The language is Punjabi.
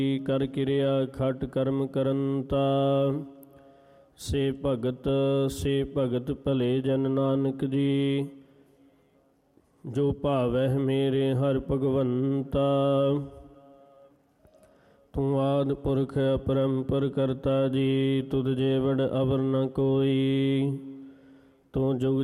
ਕਰ ਕਿਰਿਆ ਖਟ ਕਰਮ ਕਰੰਤਾ। ਸੇ ਭਗਤ ਭਲੇ ਜਨ ਨਾਨਕ ਜੀ, ਜੋ ਭਾਵਹਿ ਮੇਰੇ ਹਰਿ ਭਗਵੰਤਾ। ਤੂੰ ਆਦਿ ਪੁਰਖ ਅਪਰੰਪਰ ਕਰਤਾ ਜੀ, ਤੁਧ ਜੇ ਵਡ ਅਵਰ ਨ ਕੋਈ। ਤੂੰ ਜੁਗ